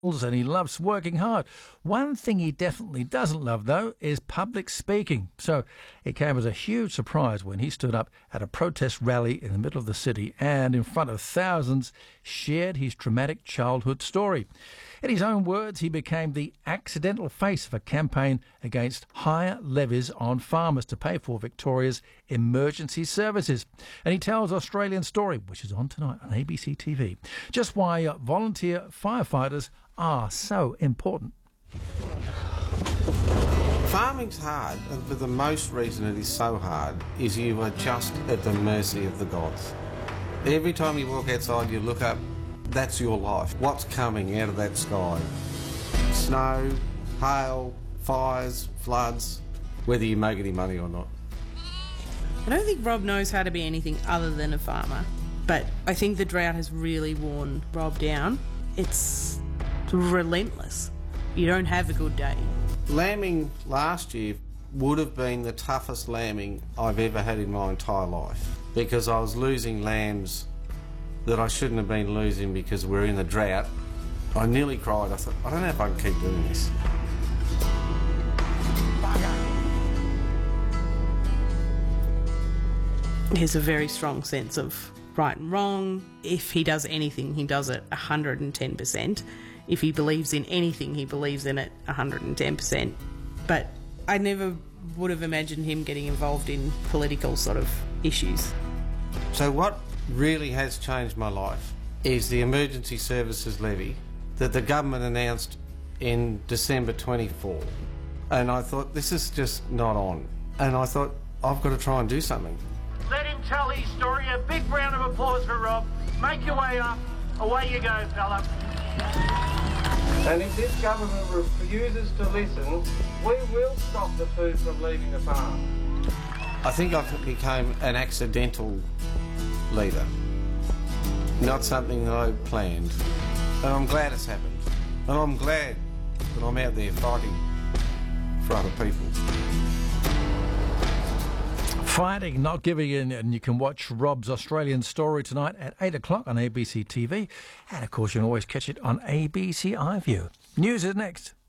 and he loves working hard. One thing he definitely doesn't love, though, is public speaking. So it came as a huge surprise when he stood up at a protest rally in the middle of the city and, in front of thousands, shared his traumatic childhood story. In his own words, he became the accidental face of a campaign against higher levies on farmers to pay for Victoria's emergency services. And he tells Australian Story, which is on tonight on ABC TV, just why volunteer firefighters are so important. Farming's hard, but the most reason it is so hard is you are just at the mercy of the gods. Every time you walk outside, you look up, that's your life. What's coming out of that sky? Snow, hail, fires, floods, whether you make any money or not. I don't think Rob knows how to be anything other than a farmer, but I think the drought has really worn Rob down. It's relentless. You don't have a good day. Lambing last year would have been the toughest lambing I've ever had in my entire life, because I was losing lambs that I shouldn't have been losing because we're in the drought. I nearly cried. I thought, I don't know if I can keep doing this. There's a very strong sense of right and wrong. If he does anything, he does it 110%. If he believes in anything, he believes in it 110%. But I never would have imagined him getting involved in political sort of issues. So what really has changed my life is the emergency services levy that the government announced in December 24. And I thought, this is just not on. And I thought, I've got to try and do something. Let him tell his story. A big round of applause for Rob. Make your way up. Away you go, fella. And if this government refuses to listen, we will stop the food from leaving the farm. I think I've become an accidental leader, not something that I planned. And I'm glad it's happened. And I'm glad that I'm out there fighting for other people. Fighting, not giving in, and you can watch Rob's Australian Story tonight at 8 o'clock on ABC TV. And, of course, you can always catch it on ABC iView. News is next.